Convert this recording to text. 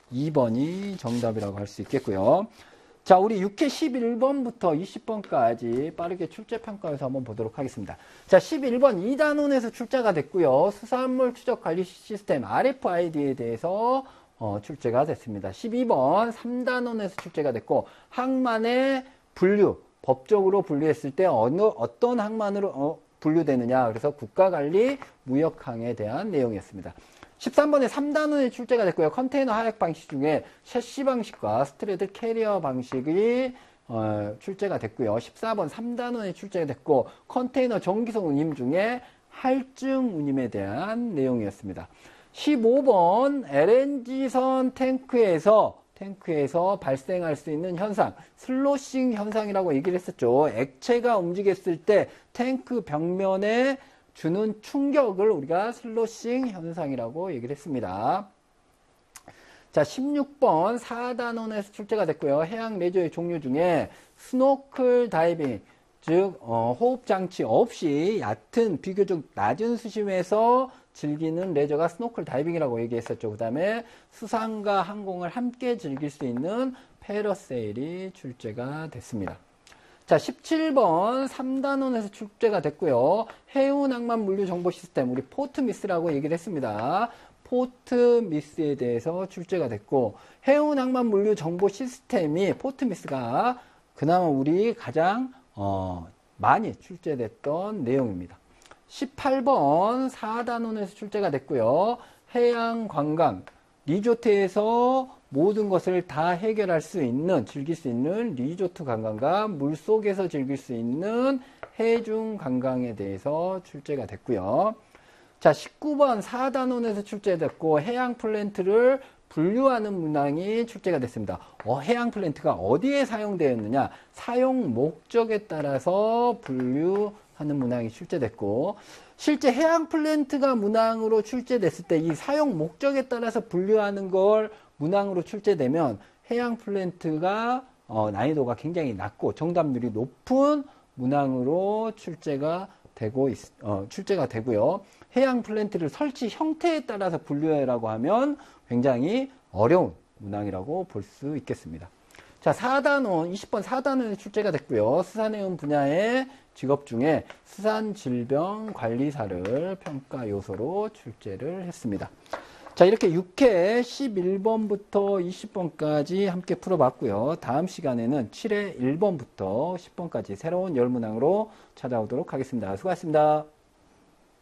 2번이 정답이라고 할 수 있겠고요. 자, 우리 6회 11번부터 20번까지 빠르게 출제평가에서 한번 보도록 하겠습니다. 자, 11번 2단원에서 출제가 됐고요. 수산물 추적 관리 시스템 RFID에 대해서 출제가 됐습니다. 12번 3단원에서 출제가 됐고, 항만의 분류, 법적으로 분류했을 때 어떤 항만으로 분류되느냐. 그래서 국가관리 무역항에 대한 내용이었습니다. 13번에 3단원에 출제가 됐고요. 컨테이너 하역 방식 중에 셰시 방식과 스트레드 캐리어 방식이 출제가 됐고요. 14번 3단원에 출제가 됐고, 컨테이너 전기성 운임 중에 할증 운임에 대한 내용이었습니다. 15번 LNG선 탱크에서 발생할 수 있는 현상, 슬로싱 현상이라고 얘기를 했었죠. 액체가 움직였을 때 탱크 벽면에 주는 충격을 우리가 슬로싱 현상이라고 얘기를 했습니다. 자, 16번 4단원에서 출제가 됐고요. 해양 레저의 종류 중에 스노클 다이빙, 즉 호흡장치 없이 얕은 비교적 낮은 수심에서 즐기는 레저가 스노클 다이빙이라고 얘기했었죠. 그 다음에 수상과 항공을 함께 즐길 수 있는 패러세일이 출제가 됐습니다. 자, 17번 3단원에서 출제가 됐고요. 해운항만 물류 정보 시스템, 우리 포트미스라고 얘기를 했습니다. 포트미스에 대해서 출제가 됐고, 해운항만 물류 정보 시스템이 포트미스가 그나마 우리 가장 많이 출제됐던 내용입니다. 18번 4단원에서 출제가 됐고요. 해양관광, 리조트에서 모든 것을 다 해결할 수 있는, 즐길 수 있는 리조트 관광과 물속에서 즐길 수 있는 해중 관광에 대해서 출제가 됐고요. 자, 19번 4단원에서 출제됐고, 해양 플랜트를 분류하는 문항이 출제가 됐습니다. 해양 플랜트가 어디에 사용되었느냐, 사용 목적에 따라서 분류하는 문항이 출제됐고, 실제 해양 플랜트가 문항으로 출제됐을 때 이 사용 목적에 따라서 분류하는 걸 문항으로 출제되면 해양 플랜트가 난이도가 굉장히 낮고 정답률이 높은 문항으로 출제가 되고요. 해양 플랜트를 설치 형태에 따라서 분류해라고 하면 굉장히 어려운 문항이라고 볼 수 있겠습니다. 자, 4단원, 20번 4단원에 출제가 됐고요. 수산해운 분야의 직업 중에 수산질병관리사를 평가 요소로 출제를 했습니다. 자, 이렇게 6회 11번부터 20번까지 함께 풀어봤고요. 다음 시간에는 7회 1번부터 10번까지 새로운 열문항으로 찾아오도록 하겠습니다. 수고하셨습니다.